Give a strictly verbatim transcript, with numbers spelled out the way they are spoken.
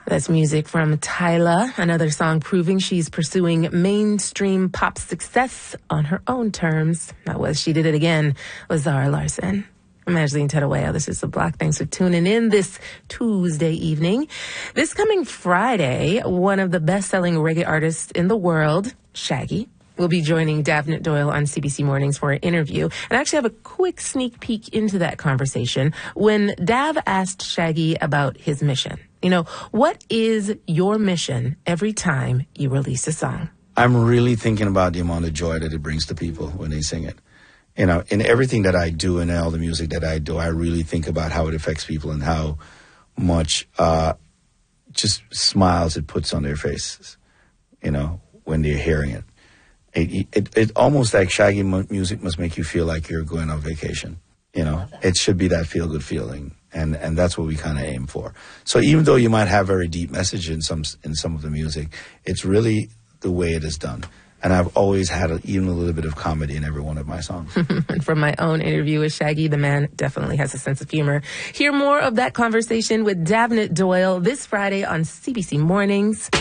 That's music from Tyla, another song proving she's pursuing mainstream pop success on her own terms. That was She Did It Again with Zara Larsson. I'm Angeline Tedawaya. This is The Block. Thanks for tuning in this Tuesday evening. This coming Friday, one of the best-selling reggae artists in the world, Shaggy, will be joining Davnit Doyle on C B C Mornings for an interview. And I actually have a quick sneak peek into that conversation when Dav asked Shaggy about his mission. You know, what is your mission every time you release a song? I'm really thinking about the amount of joy that it brings to people when they sing it. You know, in everything that I do and all the music that I do, I really think about how it affects people and how much uh, just smiles it puts on their faces, you know, when they're hearing it. It, it, it almost like Shaggy music must make you feel like you're going on vacation. You know, it should be that feel-good feeling, and, and that's what we kind of aim for. So even though you might have very deep message in some in some of the music, it's really the way it is done. And I've always had a, even a little bit of comedy in every one of my songs. And from my own interview with Shaggy, the man definitely has a sense of humor. Hear more of that conversation with Davnit Doyle this Friday on C B C Mornings.